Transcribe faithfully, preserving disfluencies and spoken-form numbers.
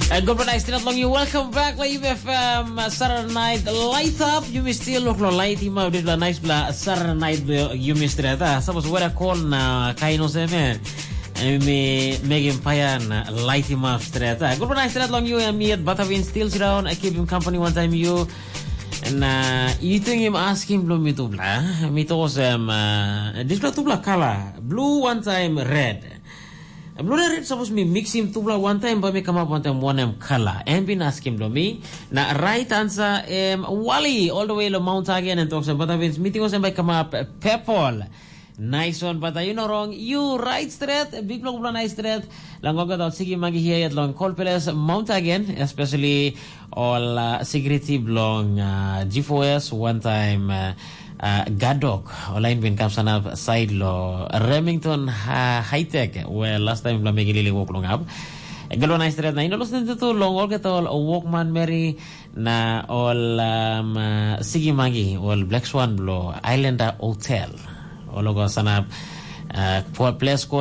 Uh, good night, still long you. Welcome back, Live F M uh, Saturday Night Light Up. You may still look no light. You might be nice bla Saturday Night. You may still that. Suppose what I call na kaino semen. Me Megan Payan light him up straight. Good night, still long you. And me at Batavin still around. I keep him company one time. You and uh, you think him ask him blue me to bla. Me to them. This bla to bla color blue one time red. Blue red supposed me mix him two one time, but me come up one time one em color. And been ask him to me. Na right answer um Wally all the way to Mount again and talks about Vince meeting was by come up Pepol. Nice one, but you know wrong. You right straight, big long blue nice straight. Langoga dot sigi magi here at long call pillars Mount again, especially all uh, security blong uh, G four S one time. Uh, Uh, Gadok online bin kam sana side lo Remington uh, High Tech where last time la megilili walk long up galo na straight na inolos nito to long all ketol Walkman Mary na all um, uh, Sigi Magi all Black Swan Blow Islander Hotel ologo sana uh, place